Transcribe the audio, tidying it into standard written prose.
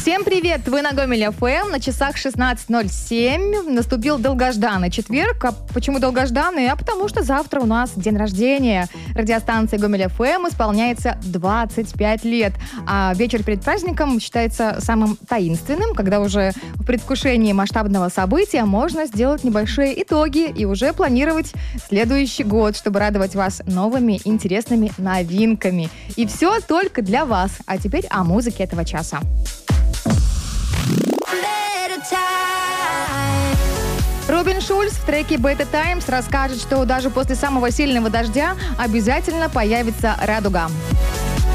Всем привет! Вы на Гомель ФМ, на часах 16:07. Наступил долгожданный четверг. А почему долгожданный? А потому что завтра у нас день рождения. Радиостанции Гомель ФМ исполняется 25 лет. А вечер перед праздником считается самым таинственным, когда уже в предвкушении масштабного события можно сделать небольшие итоги и уже планировать следующий год, чтобы радовать вас новыми интересными новинками. И все только для вас. А теперь о музыке этого часа. Робин Шульц в треке Better Times расскажет, что даже после самого сильного дождя обязательно появится радуга.